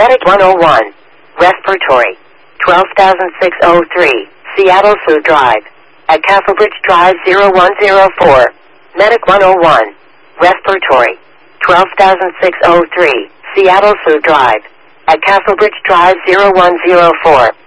Medic 101. Respiratory. 12603. Seattle Food Drive. At Castlebridge Drive 0104. Medic 101. Respiratory. 12603. Seattle Food Drive. At Castlebridge Drive 0104.